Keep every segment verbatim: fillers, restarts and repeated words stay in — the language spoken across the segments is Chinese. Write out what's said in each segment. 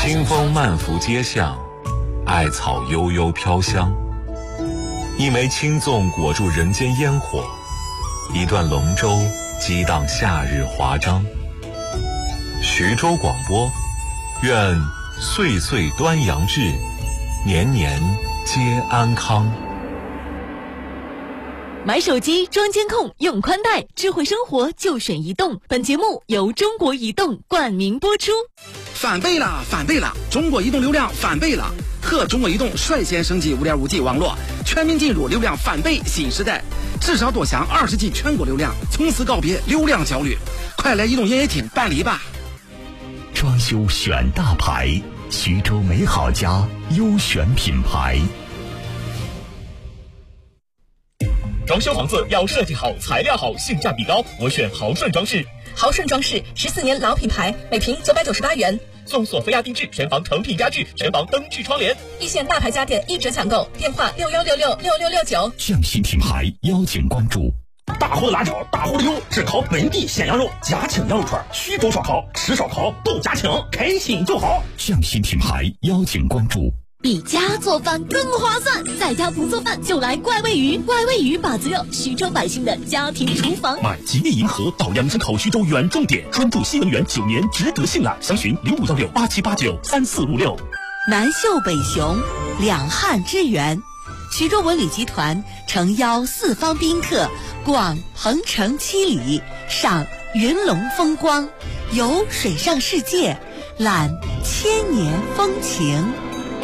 清风漫拂街巷，艾草悠悠飘香。一枚青粽裹住人间烟火，一段龙舟激荡夏日华章。徐州广播，愿岁岁端阳至，年年皆安康。 买手机装监控用宽带，智慧生活就选移动。本节目由中国移动冠名播出。 翻倍了，翻倍了！中国移动流量翻倍了，和中国移动率先升级 五点五 G 网络，全面进入流量翻倍新时代。至少多享二十 G 全国流量，从此告别流量焦虑。快来移动营业厅办理吧！ 装修选大牌，徐州美好家优选品牌。 装修房子要设计好，材料好，性价比高，我选豪顺装饰。 豪顺装饰十四年老品牌，每平九百九十八元， 送索菲亚定制全房成品家具，全房灯具窗帘。 一线大牌家电一折抢购，电话六幺六六六六六九。 匠心品牌邀请关注。 大货的辣椒，大货的油，只烤本地鲜羊肉，家庆羊肉串，徐州烧烤，吃烧烤都家庆，开心就好。 匠心品牌邀请关注。 比家做饭更划算，在家不做饭就来怪味鱼，怪味鱼把子肉，徐州百姓的家庭厨房。 买吉利银河到阳山口徐州远重点，专注新能源九年，值得信赖。详询零五幺六八七八九三四五六。 南秀北雄，两汉之源。徐州文旅集团诚邀四方宾客逛鹏城七里，赏云龙风光，游水上世界，览千年风情。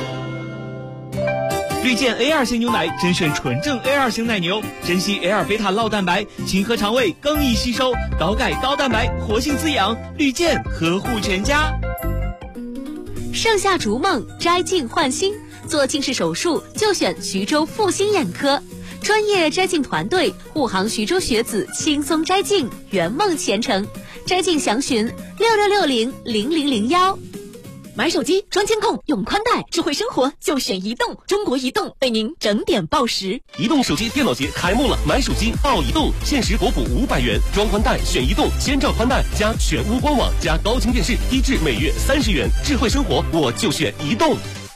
绿箭 A 二 型牛奶甄选纯正 A 二 型奶牛，珍惜 A 二 贝塔酪蛋白，清和肠胃，更易吸收，高钙高蛋白，活性滋养。绿箭呵护全家。 盛夏逐梦，摘镜焕新，做近视手术就选徐州复兴眼科，专业摘镜团队护航徐州学子轻松摘镜，圆梦前程。摘镜详询六六六零零零零幺。买手机装监控用宽带，智慧生活就选移动。中国移动为您整点报时。 移动手机电脑节开幕了，买手机报移动，限时国补五百元，装宽带选移动，千兆宽带加全屋官网加高清电视，低至每月三十元。智慧生活我就选移动。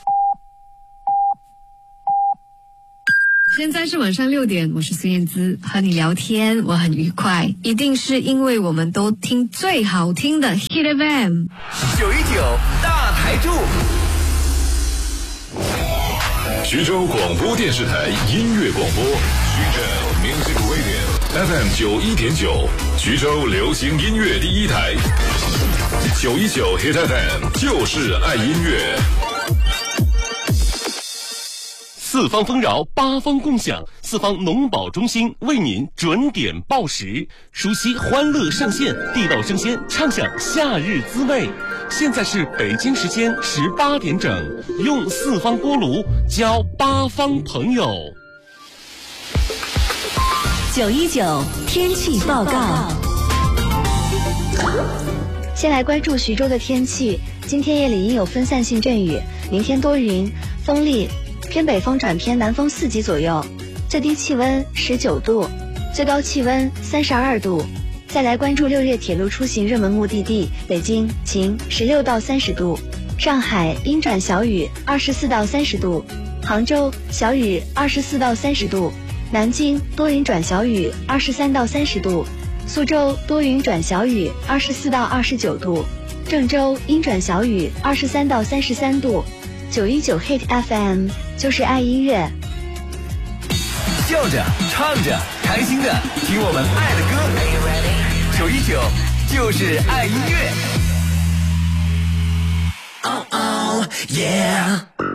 现在是晚上六点，我是孙燕姿，和你聊天我很愉快，一定是因为我们都听最好听的 Hit F M 九一九大台柱。 徐州广播电视台音乐广播，徐州 Music Radio F M 九一点九，徐州流行音乐第一台，九一九 Hit F M 就是爱音乐。 四方丰饶，八方共享，四方农保中心为您准点报时，熟悉欢乐上线，地道生鲜，畅享夏日滋味。现在是北京时间十八点整，用四方锅炉交八方朋友。 九一九天气报告。 先来关注徐州的天气，今天夜里阴有分散性阵雨，明天多云，风力偏北风转偏南风四级左右，最低气温十九度，最高气温三十二度。再来关注六月铁路出行热门目的地，北京晴十六到三十度，上海阴转小雨二十四到三十度，杭州小雨二十四到三十度，南京多云转小雨二十三到三十度，苏州多云转小雨二十四到二十九度，郑州阴转小雨二十三到三十三度。九一九 Hit F M 就是爱音乐， 笑着唱着开心的听我们爱的歌，九一九就是爱音乐。Oh oh yeah。